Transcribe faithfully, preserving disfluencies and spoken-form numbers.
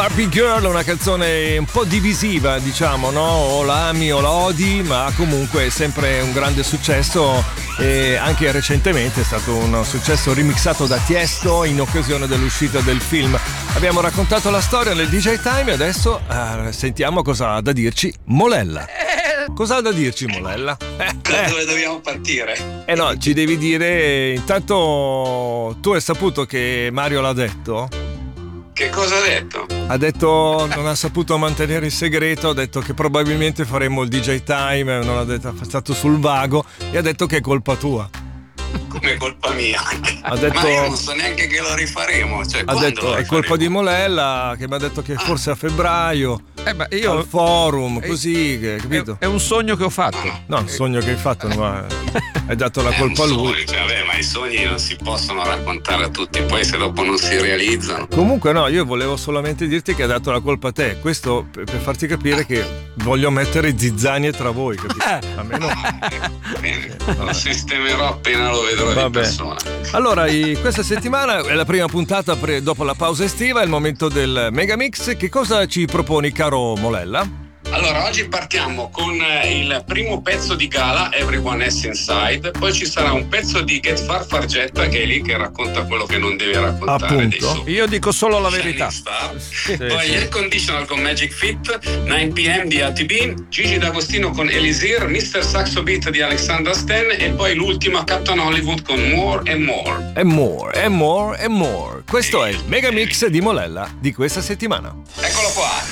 Barbie Girl, una canzone un po' divisiva, diciamo, no? O la ami o la odi, ma comunque è sempre un grande successo e anche recentemente è stato un successo remixato da Tiesto in occasione dell'uscita del film. Abbiamo raccontato la storia nel D J Time e adesso eh, sentiamo cosa ha da dirci Molella. Cosa ha da dirci Molella? Eh, da dove dobbiamo partire? Eh no, ci devi dire, intanto tu hai saputo che Mario l'ha detto? Che cosa ha detto? Ha detto, non ha saputo mantenere il segreto, ha detto che probabilmente faremo il D J Time, non ha detto, è stato sul vago e ha detto che è colpa tua. Come colpa mia? Ha detto, ma io non so neanche che lo rifaremo. Cioè, ha detto è colpa di Molella, che mi ha detto che forse a febbraio eh, ma io, al forum, eh, così, che, capito? È, è un sogno che ho fatto. No, un sogno che hai fatto, ma hai dato la è colpa a lui. Sogno, cioè, vabbè, ma i sogni non si possono raccontare a tutti, poi se dopo non si realizzano. Comunque no, io volevo solamente dirti che ha dato la colpa a te. Questo per, per farti capire che voglio mettere zizzanie tra voi, capito? A me no. Bene, lo sistemerò appena lo vedrò Vabbè. di persona. Allora, i- questa settimana è la prima puntata pre- dopo la pausa estiva, è il momento del Megamix. Che cosa ci proponi, caro Molella? Allora, oggi partiamo con eh, il primo pezzo di Gala, Everyone Else Inside, poi ci sarà un pezzo di Get Far Fargetta che è lì che racconta quello che non deve raccontare. Appunto. dei suoi Io dico solo la verità. Shining Star. Sì, Poi sì. Air Conditional con Magic Fit, nove p m di A T B, Gigi D'Agostino con Elisir, mister Saxo Beat di Alexandra Stan e poi l'ultima Captain Hollywood con More and More. E more, e more, e more. Questo è il Megamix di Molella di questa settimana. Eccolo qua.